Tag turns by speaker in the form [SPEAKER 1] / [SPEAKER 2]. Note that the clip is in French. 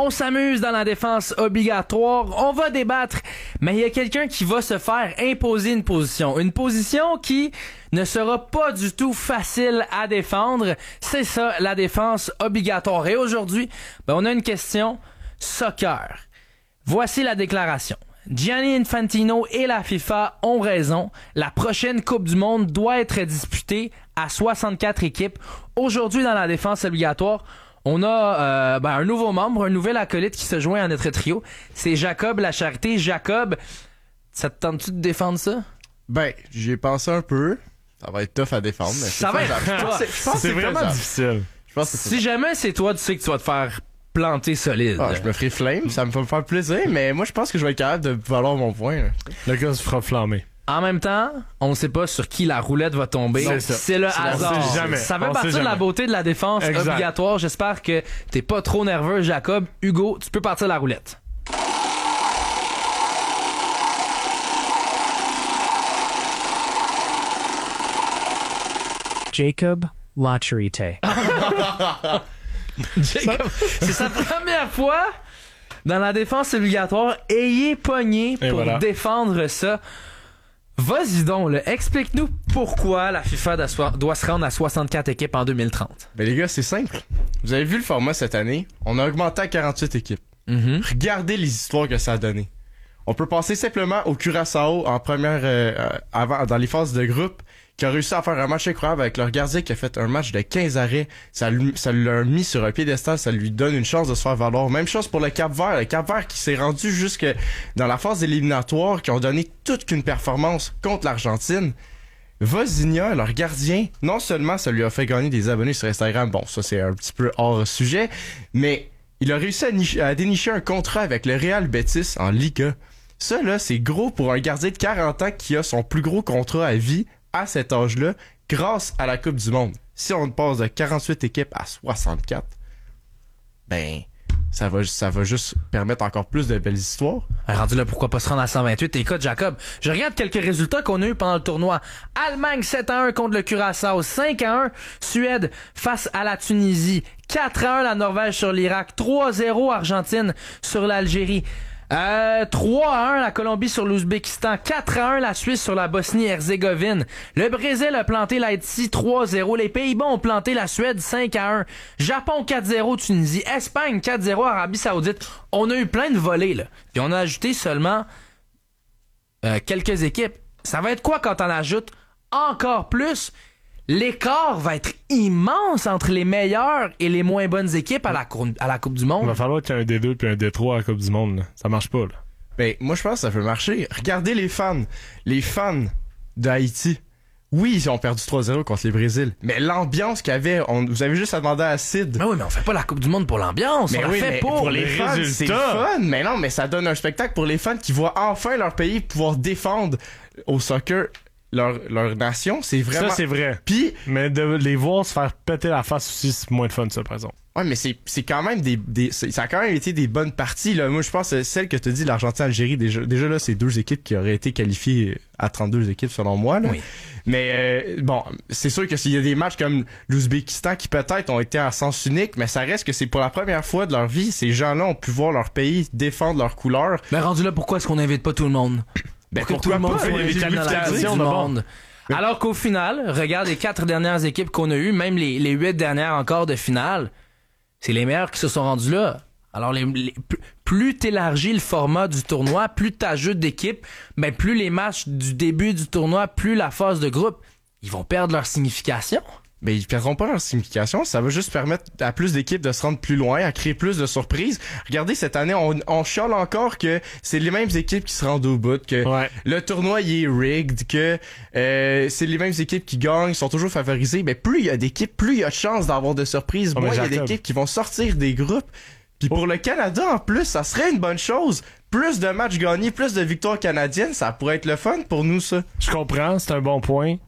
[SPEAKER 1] On s'amuse dans la défense obligatoire. On va débattre. Mais il y a quelqu'un qui va se faire imposer une position. Une position qui ne sera pas du tout facile à défendre. C'est ça, la défense obligatoire. Et aujourd'hui, on a une question soccer. Voici la déclaration. Gianni Infantino et la FIFA ont raison. La prochaine Coupe du Monde doit être disputée à 64 équipes. Aujourd'hui, dans la défense obligatoire, on a un nouveau membre, un nouvel acolyte qui se joint à notre trio. C'est Jacob Lacharité. Jacob, ça te tente-tu de défendre ça?
[SPEAKER 2] Ben, j'y ai pensé un peu. Ça va être tough à défendre. Mais
[SPEAKER 1] ça va être
[SPEAKER 2] je pense
[SPEAKER 3] c'est vraiment difficile.
[SPEAKER 1] Si jamais c'est toi, tu sais que tu vas te faire planter solide.
[SPEAKER 2] Ah, je me ferai flame, ça me va me faire plaisir, mais moi je pense que je vais être capable de valoir mon point. Là.
[SPEAKER 3] Le gars se fera flammer.
[SPEAKER 1] En même temps, on ne sait pas sur qui la roulette va tomber. C'est le hasard.
[SPEAKER 3] On sait jamais.
[SPEAKER 1] Ça fait partie de la beauté de la défense obligatoire. J'espère que t'es pas trop nerveux, Jacob. Hugo, tu peux partir la roulette.
[SPEAKER 4] Jacob Lacharité.
[SPEAKER 1] Jacob, c'est sa première fois dans la défense obligatoire. Ayez pogné pour défendre ça. Vas-y donc, là. Explique-nous pourquoi la FIFA doit se rendre à 64 équipes en 2030.
[SPEAKER 2] Ben les gars, c'est simple. Vous avez vu le format cette année? On a augmenté à 48 équipes. Regardez les histoires que ça a donné. On peut penser simplement au Curaçao en première avant dans les phases de groupe, qui a réussi à faire un match incroyable avec leur gardien qui a fait un match de 15 arrêts. Ça l'a mis sur un piédestal, ça lui donne une chance de se faire valoir. Même chose pour le Cap-Vert. Le Cap-Vert qui s'est rendu jusque dans la phase éliminatoire, qui ont donné toute qu'une performance contre l'Argentine. Vozinha, leur gardien, non seulement ça lui a fait gagner des abonnés sur Instagram, bon ça c'est un petit peu hors sujet, mais il a réussi à dénicher un contrat avec le Real Betis en Liga. Ça là, c'est gros pour un gardien de 40 ans qui a son plus gros contrat à vie à cet âge-là, grâce à la Coupe du Monde. Si on passe de 48 équipes à 64, ben, ça va juste permettre encore plus de belles histoires.
[SPEAKER 1] Rendu là, pourquoi pas se rendre à 128? Écoute, Jacob, je regarde quelques résultats qu'on a eu pendant le tournoi. Allemagne 7-1 contre le Curaçao, 5-1 Suède face à la Tunisie, 4-1 la Norvège sur l'Irak, 3-0 Argentine sur l'Algérie. 3-1 la Colombie sur l'Ouzbékistan, 4-1 la Suisse sur la Bosnie-Herzégovine. Le Brésil a planté l'Haïti 3-0. Les Pays-Bas ont planté la Suède 5-1. Japon 4-0 Tunisie. Espagne 4-0 Arabie Saoudite. On a eu plein de volées là. Puis on a ajouté seulement quelques équipes. Ça va être quoi quand on ajoute encore plus? L'écart va être immense entre les meilleures et les moins bonnes équipes à la Coupe du Monde.
[SPEAKER 3] Il va falloir qu'il y ait un D2 puis un D3 à la Coupe du Monde. Là. Ça marche pas. Là.
[SPEAKER 2] Ben, moi, je pense que ça peut marcher. Regardez les fans. Les fans d'Haïti. Oui, ils ont perdu 3-0 contre les Brésil. Mais l'ambiance qu'il y avait, vous avez juste à demander à Sid.
[SPEAKER 1] Mais oui, mais on fait pas la Coupe du Monde pour l'ambiance.
[SPEAKER 2] Mais
[SPEAKER 1] on
[SPEAKER 2] oui,
[SPEAKER 1] la fait
[SPEAKER 2] mais
[SPEAKER 1] pour
[SPEAKER 2] les fans, c'est fun. Mais non, mais ça donne un spectacle pour les fans qui voient enfin leur pays pouvoir défendre au soccer leur nation. C'est vraiment...
[SPEAKER 3] Ça, c'est vrai.
[SPEAKER 2] Puis,
[SPEAKER 3] mais de les voir se faire péter la face aussi, c'est moins de fun, ça, par exemple.
[SPEAKER 2] Ouais, mais c'est quand même ça a quand même été des bonnes parties, là. Moi, je pense que celle que tu dis, l'Argentine-Algérie, déjà là, c'est 2 équipes qui auraient été qualifiées à 32 équipes, selon moi, là.
[SPEAKER 1] Oui.
[SPEAKER 2] Mais, bon, c'est sûr que s'il y a des matchs comme l'Ouzbékistan qui peut-être ont été à sens unique, mais ça reste que c'est pour la première fois de leur vie, ces gens-là ont pu voir leur pays défendre leurs couleurs.
[SPEAKER 1] Mais rendu là, pourquoi est-ce qu'on n'invite pas tout le monde?
[SPEAKER 2] Ben,
[SPEAKER 1] pour que tout le monde soit invité dans la Coupe du Monde.
[SPEAKER 2] Oui.
[SPEAKER 1] Alors qu'au final, regarde les 4 dernières équipes qu'on a eues, même les 8 dernières encore de finale, c'est les meilleurs qui se sont rendus là. Alors, plus t'élargis le format du tournoi, plus t'ajoutes d'équipes, ben plus les matchs du début du tournoi, plus la phase de groupe, ils vont perdre leur signification.
[SPEAKER 2] Mais ils perdront pas leur signification, ça va juste permettre à plus d'équipes de se rendre plus loin, à créer plus de surprises. Regardez, cette année, on chiale encore que c'est les mêmes équipes qui se rendent au bout, que le tournoi il est rigged, que c'est les mêmes équipes qui gagnent, ils sont toujours favorisés. Mais plus il y a d'équipes, plus il y a de chances d'avoir de surprises. Moins il y a d'équipes qui vont sortir des groupes. Puis pour le Canada, en plus, ça serait une bonne chose. Plus de matchs gagnés, plus de victoires canadiennes, ça pourrait être le fun pour nous, ça.
[SPEAKER 3] Je comprends, c'est un bon point.